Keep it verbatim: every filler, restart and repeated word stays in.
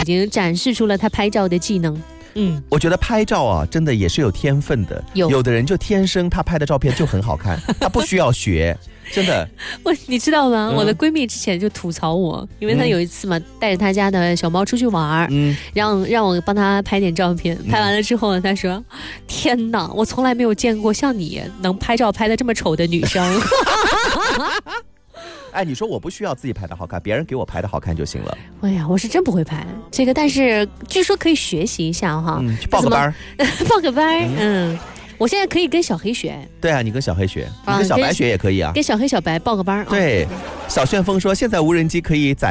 已经展示出了他拍照的技能。嗯， 我觉得拍照啊，真的也是有天分的。 有有的人就天生他拍的照片就很好看，他不需要学，真的。 我你知道吗？ 嗯、 我的闺蜜之前就吐槽我，因为她有一次嘛，带着她家的小猫出去玩，嗯，让让我帮她拍点照片。拍完了之后呢，她说：“天哪，我从来没有见过像你能拍照拍得这么丑的女生。” 哎，你说我不需要自己拍的好看，别人给我拍的好看就行了。 哎呀，我是真不会拍这个，但是据说可以学习一下哈， 嗯，去报个班报个班，嗯，我现在可以跟小黑学。 对啊，你跟小黑学，你跟小白学也可以啊， 跟小黑小白报个班啊。 对，小旋风说现在无人机可以载